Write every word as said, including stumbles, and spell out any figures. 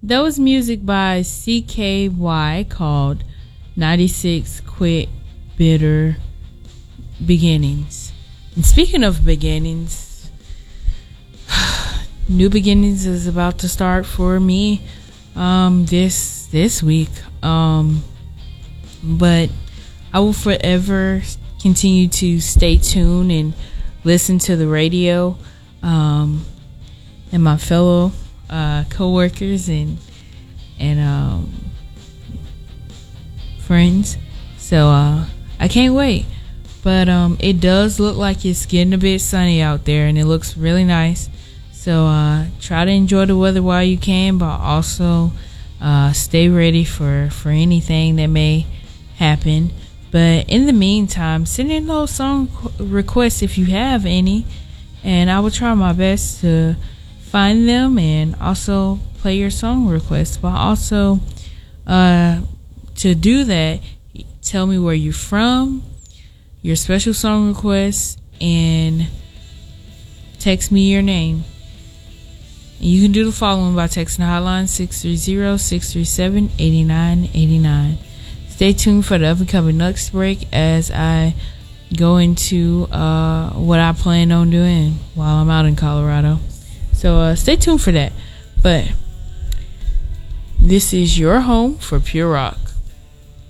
That was music by C K Y called ninety-six Quick Bitter Beginnings. And speaking of beginnings, new beginnings is about to start for me um, this this week. Um, but I will forever continue to stay tuned and listen to the radio um, and my fellow uh, co-workers and and um, friends. So uh, I can't wait. But um, it does look like it's getting a bit sunny out there, and it looks really nice. So uh, try to enjoy the weather while you can, but also uh, stay ready for, for anything that may happen. But in the meantime, send in those song requests if you have any, and I will try my best to find them and also play your song requests. But also, uh, to do that, tell me where you're from, your special song request, and text me your name. And you can do the following by texting the hotline six three zero, six three seven, eight nine eight nine. Stay tuned for the up and coming next break as I go into uh, what I plan on doing while I'm out in Colorado. So uh, stay tuned for that. But this is your home for pure rock.